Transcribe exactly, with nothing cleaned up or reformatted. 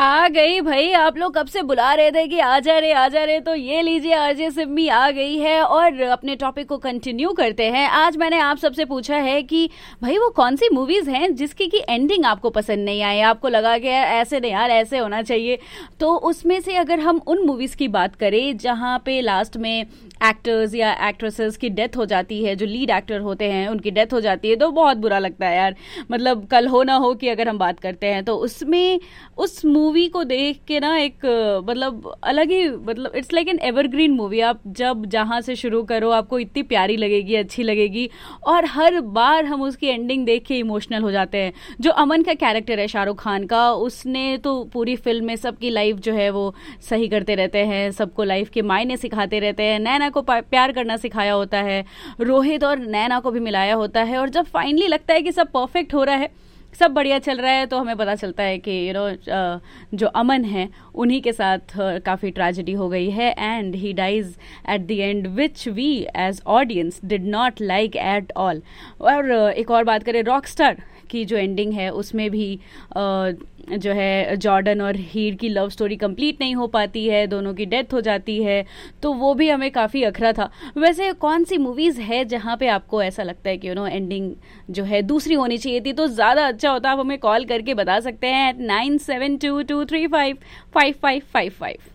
आ गई भाई। आप लोग कब से बुला रहे थे कि आ जा रहे आ जा रहे, तो ये लीजिए आरजे सिम्मी आ गई है और अपने टॉपिक को कंटिन्यू करते हैं। आज मैंने आप सबसे पूछा है कि भाई वो कौन सी मूवीज हैं जिसकी की एंडिंग आपको पसंद नहीं आई, आपको लगा कि यार ऐसे नहीं, यार ऐसे होना चाहिए। तो उसमें से अगर हम उन मूवीज की बात करें जहाँ पे लास्ट में एक्टर्स या एक्ट्रेसेस की डेथ हो जाती है, जो लीड एक्टर होते हैं उनकी डेथ हो जाती है, तो बहुत बुरा लगता है यार। मतलब कल हो ना हो कि अगर हम बात करते हैं तो उसमें उस मूवी को देख के ना एक मतलब अलग ही, मतलब it's like an evergreen movie. आप जब जहाँ से शुरू करो आपको इतनी प्यारी लगेगी, अच्छी लगेगी, और हर बार हम उसकी एंडिंग देख के इमोशनल हो जाते हैं। जो अमन का कैरेक्टर है शाहरुख खान का, उसने तो पूरी फिल्म में सबकी लाइफ जो है वो सही करते रहते हैं, सबको लाइफ के मायने सिखाते रहते हैं। नैना को प्यार करना सिखाया होता है, रोहित और नैना को भी मिलाया होता है, और जब फाइनली लगता है कि सब परफेक्ट हो रहा है, सब बढ़िया चल रहा है, तो हमें पता चलता है कि यू नो जो अमन है उन्हीं के साथ काफ़ी ट्रेजेडी हो गई है and he dies at the end, which we as audience did not like at all. और एक और बात करें रॉकस्टार की जो एंडिंग है, उसमें भी जो है जॉर्डन और हीर की लव स्टोरी कंप्लीट नहीं हो पाती है, दोनों की डेथ हो जाती है, तो वो भी हमें काफ़ी अखरा था। वैसे कौन सी मूवीज़ है जहाँ पे आपको ऐसा लगता है कि यू नो एंडिंग जो है दूसरी होनी चाहिए थी तो ज़्यादा अच्छा होता? आप हमें कॉल करके बता सकते हैं eight nine seven to to three five five five five five.